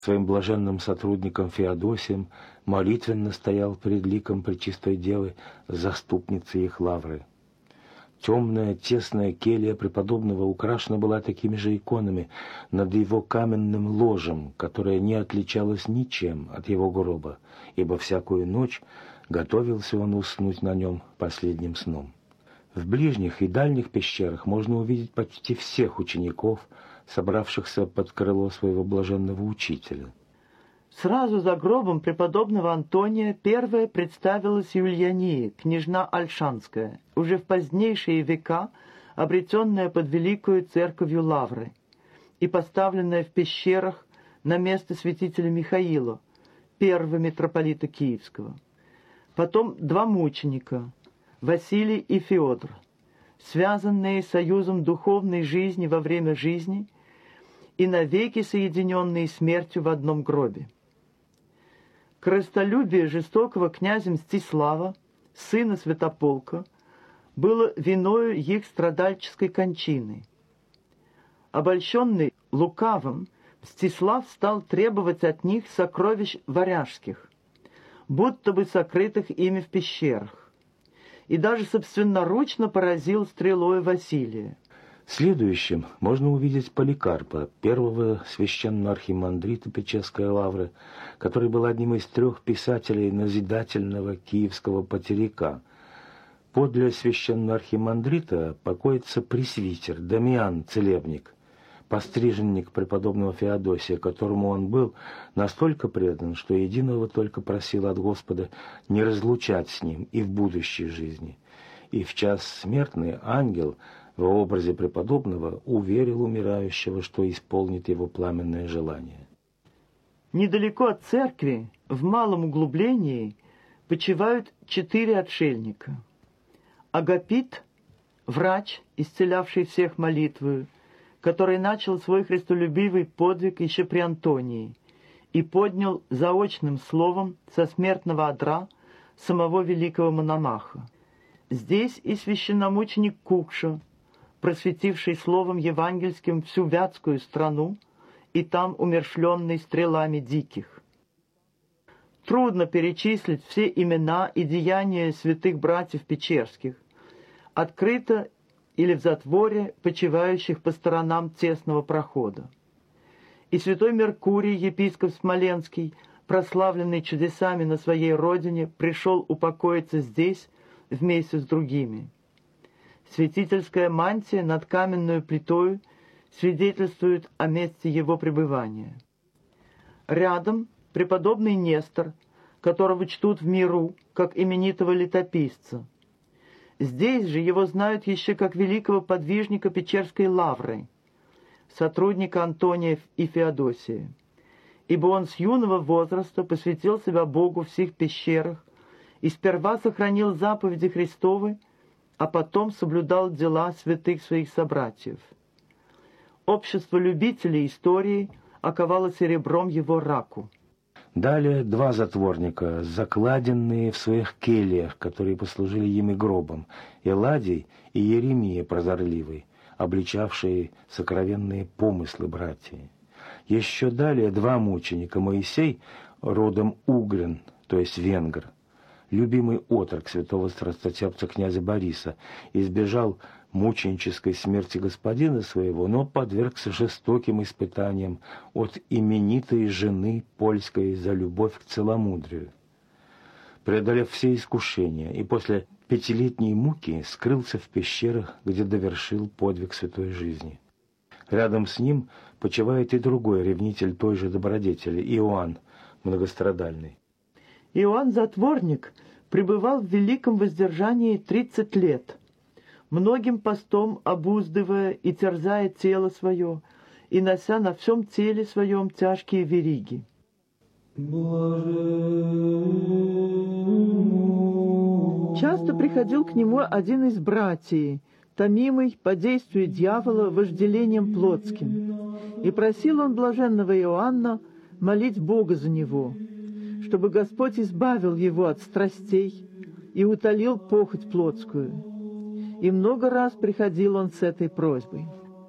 Своим блаженным сотрудником Феодосием молитвенно стоял перед ликом Пречистой Девы, заступницы их лавры. Темная, тесная келья преподобного украшена была такими же иконами над его каменным ложем, которое не отличалось ничем от его гроба, ибо всякую ночь готовился он уснуть на нем последним сном. В ближних и дальних пещерах можно увидеть почти всех учеников, собравшихся под крыло своего блаженного учителя. Сразу за гробом преподобного Антония первая представилась Юлиании, княжна Ольшанская, уже в позднейшие века обретенная под великую церковью Лавры и поставленная в пещерах на место святителя Михаила, первого митрополита Киевского. Потом два мученика, Василий и Феодор, связанные союзом духовной жизни во время жизни и навеки соединенные смертью в одном гробе. Корыстолюбие жестокого князя Мстислава, сына Святополка, было виною их страдальческой кончины. Обольщенный лукавым, Мстислав стал требовать от них сокровищ варяжских, будто бы сокрытых ими в пещерах, и даже собственноручно поразил стрелой Василия. Следующим можно увидеть Поликарпа, первого священного архимандрита Печерской лавры, который был одним из 3 писателей назидательного киевского потеряка. Подле священного архимандрита покоится пресвитер Дамиан Целебник, постриженник преподобного Феодосия, которому он был настолько предан, что единого только просил от Господа не разлучать с ним и в будущей жизни. И в час смертный ангел в образе преподобного уверил умирающего, что исполнит его пламенное желание. Недалеко от церкви, в малом углублении, почивают 4 отшельника. Агапит, врач, исцелявший всех молитвою, который начал свой христолюбивый подвиг еще при Антонии и поднял заочным словом со смертного одра самого великого мономаха. Здесь и священномученик Кукша, просветивший словом евангельским всю вятскую страну и там умерщвленный стрелами диких. Трудно перечислить все имена и деяния святых братьев Печерских, открыто или в затворе, почивающих по сторонам тесного прохода. И святой Меркурий, епископ Смоленский, прославленный чудесами на своей родине, пришел упокоиться здесь вместе с другими. Святительская мантия над каменную плитою свидетельствует о месте его пребывания. Рядом преподобный Нестор, которого чтут в миру как именитого летописца. Здесь же его знают еще как великого подвижника Печерской лавры, сотрудника Антония и Феодосия, ибо он с юного возраста посвятил себя Богу в сих пещерах и сперва сохранил заповеди Христовы, а потом соблюдал дела святых своих собратьев. Общество любителей истории оковало серебром его раку. Далее 2 затворника, закладенные в своих кельях, которые послужили им и гробом, Эладий и Еремия прозорливый, обличавшие сокровенные помыслы братьев. Еще далее 2 мученика, Моисей, родом Угрин, то есть венгр, любимый отрок святого страстотерпца князя Бориса, избежал мученической смерти господина своего, но подвергся жестоким испытаниям от именитой жены польской за любовь к целомудрию. Преодолев все искушения и после 5-летней муки скрылся в пещерах, где довершил подвиг святой жизни. Рядом с ним почивает и другой ревнитель той же добродетели, Иоанн Многострадальный. Иоанн Затворник пребывал в великом воздержании 30 лет, многим постом обуздывая и терзая тело свое, и нося на всем теле своем тяжкие вериги. Часто приходил к нему один из братьев, томимый по действию дьявола вожделением плотским, и просил он блаженного Иоанна молить Бога за него, чтобы Господь избавил его от страстей и утолил похоть плотскую. И много раз приходил он с этой просьбой.